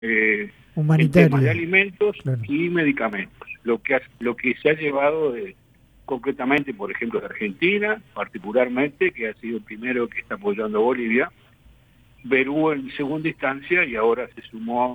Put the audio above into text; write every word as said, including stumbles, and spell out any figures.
eh, en temas de Humanitaria, alimentos claro. y medicamentos. Lo que, ha- lo que se ha llevado de, concretamente, por ejemplo, de Argentina, particularmente, que ha sido el primero que está apoyando a Bolivia, Perú en segunda instancia y ahora se sumó